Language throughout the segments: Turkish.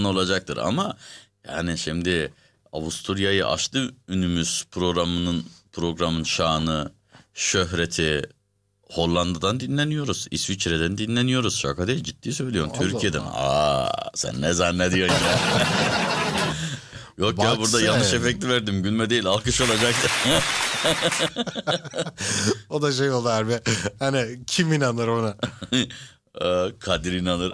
olacaktır ama yani şimdi Avusturya'yı aştı ünümüz programın şanı, şöhreti. Hollanda'dan dinleniyoruz, İsviçre'den dinleniyoruz. Şaka değil, ciddi söylüyorum. Allah Türkiye'den. Allah. Sen ne zannediyorsun ya? Yok ya, burada yanlış efekti verdim. Gülme değil, alkış olacaktı. O da şey oldu harbi. Hani kim inanır ona? Kadir inanır.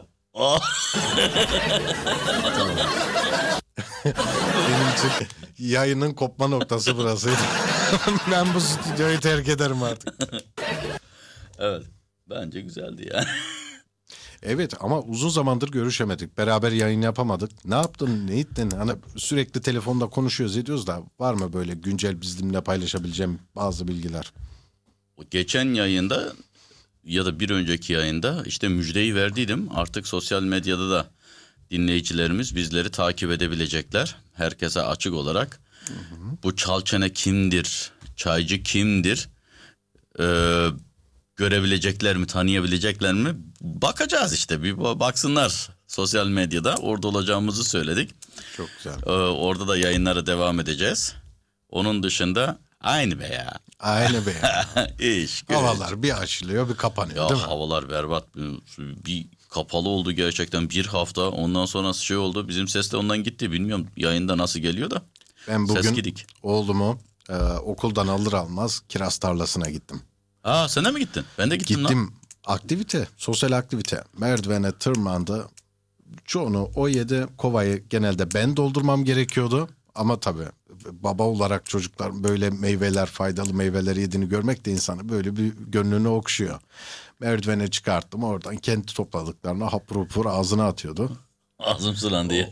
Benim için yayının kopma noktası burasıydı. Ben bu stüdyoyu terk ederim artık. Evet, bence güzeldi ya. Evet ama uzun zamandır görüşemedik. Beraber yayın yapamadık. Ne yaptın, ne ettin? Hani sürekli telefonda konuşuyoruz ediyoruz da var mı böyle güncel bizimle paylaşabileceğim bazı bilgiler? Geçen yayında ya da bir önceki yayında işte müjdeyi verdiydim. Artık sosyal medyada da dinleyicilerimiz bizleri takip edebilecekler. Herkese açık olarak. Bu Çalçene kimdir? Çaycı kimdir? Görebilecekler mi, tanıyabilecekler mi? Bakacağız işte, bir baksınlar sosyal medyada. Orada olacağımızı söyledik. Çok güzel. Orada da yayınlara devam edeceğiz. Onun dışında aynı be ya. Aynı be ya. İş, Havalar bir açılıyor bir kapanıyor ya değil mi? havalar berbat. Bir kapalı oldu gerçekten bir hafta. Ondan sonra şey oldu. Bizim ses de ondan gitti. Bilmiyorum yayında nasıl geliyor da. Ben Ses bugün gidik. oğlumu okuldan alır almaz kiraz tarlasına gittim. Sen de mi gittin? Ben de gittim lan. Gittim. Aktivite, sosyal aktivite. Merdivene tırmandı. Çoğunu o yedi. Kovayı genelde ben doldurmam gerekiyordu. Ama tabii baba olarak çocuklar böyle meyveler, faydalı meyveler yediğini görmek de insanı böyle bir gönlünü okşuyor. Merdivene çıkarttım, oradan kendi topladıklarını hapur hapur ağzına atıyordu. Ağzım sulan diye.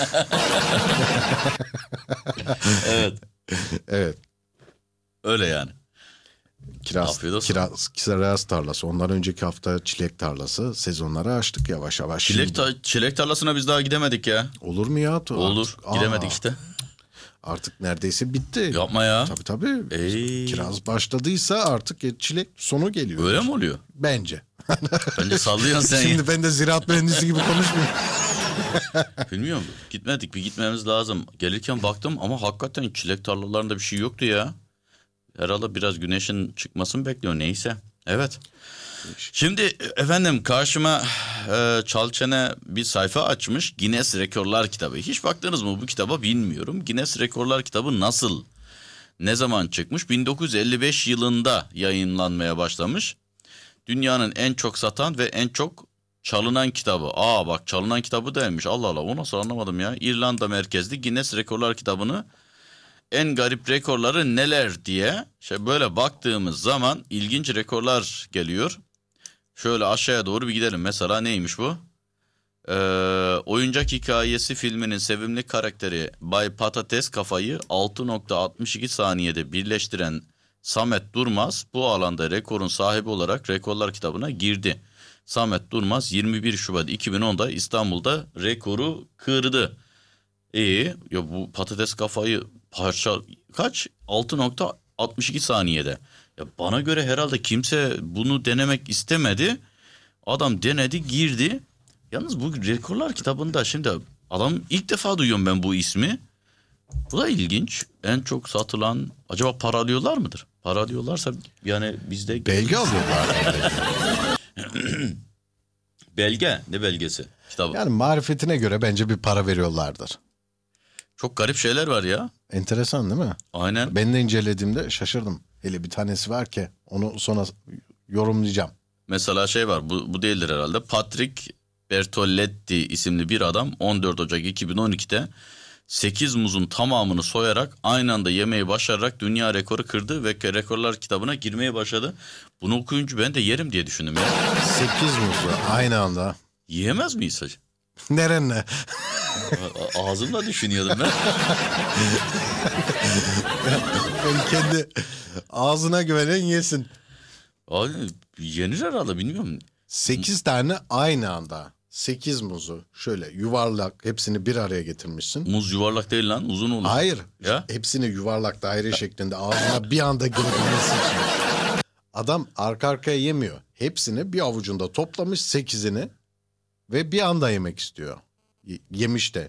Evet. Evet. Öyle yani. Afiyet olsun. Kiraz tarlası. Ondan önceki hafta çilek tarlası. Sezonları açtık yavaş yavaş. Çilek tarlasına biz daha gidemedik ya. Olur mu ya? Olur. Gidemedik işte. Artık neredeyse bitti. Yapma ya. Tabii. Kiraz başladıysa artık çilek sonu geliyor. Öyle mi oluyor? Bence. Bence sallıyorsun sen. Şimdi ben de ziraat mühendisi gibi konuşmayayım. Bilmiyorum. Gitmedik. Bir gitmemiz lazım. Gelirken baktım ama hakikaten çilek tarlalarında bir şey yoktu ya. Herhalde biraz güneşin çıkmasını bekliyor. Neyse. Evet. Şimdi efendim karşıma Çalçene bir sayfa açmış. Guinness Rekorlar kitabı. Hiç baktınız mı bu kitaba bilmiyorum. Guinness Rekorlar kitabı nasıl? Ne zaman çıkmış? 1955 yılında yayınlanmaya başlamış. Dünyanın en çok satan ve en çok çalınan kitabı. Bak çalınan kitabı değilmiş. Allah Allah, o nasıl anlamadım ya. İrlanda merkezli Guinness Rekorlar kitabını en garip rekorları neler diye böyle baktığımız zaman ilginç rekorlar geliyor. Şöyle aşağıya doğru bir gidelim. Mesela neymiş bu? Oyuncak Hikayesi filminin sevimli karakteri Bay Patates Kafayı 6.62 saniyede birleştiren Samet Durmaz bu alanda rekorun sahibi olarak rekorlar kitabına girdi. Samet Durmaz 21 Şubat 2010'da İstanbul'da rekoru kırdı. Ya bu patates kafayı parça kaç? 6.62 saniyede. Ya bana göre herhalde kimse bunu denemek istemedi. Adam denedi, girdi. Yalnız bu rekorlar kitabında şimdi adam ilk defa duyuyorum ben bu ismi. Bu da ilginç. En çok satılan, acaba para alıyorlar mıdır? Para alıyorlarsa yani bizde Belge alıyorlar. belge, ne belgesi? Kitabı. Yani marifetine göre bence bir para veriyorlardır. Çok garip şeyler var ya. Enteresan değil mi? Aynen. Ben de incelediğimde şaşırdım. Hele bir tanesi var ki onu sonra yorumlayacağım. Mesela şey var, bu değildir herhalde. Patrick Bertolletti isimli bir adam 14 Ocak 2012'de 8 muzun tamamını soyarak aynı anda yemeyi başararak dünya rekoru kırdı ve rekorlar kitabına girmeye başladı. Bunu okuyunca ben de yerim diye düşündüm ya. 8 muzu aynı anda. Yiyemez miyiz hacı? Nerenle? Ağzımla düşünüyordum ben. Ben kendi ağzına güvenen yesin. Abi, yenir herhalde, bilmiyorum. 8 tane aynı anda. 8 muzu şöyle yuvarlak hepsini bir araya getirmişsin. Muz yuvarlak değil lan, uzun olur. Hayır. Ya? Hepsini yuvarlak daire şeklinde ağzına bir anda girebilmesi için. Adam arka arkaya yemiyor. Hepsini bir avucunda toplamış 8'ini ve bir anda yemek istiyor. Yemiş de.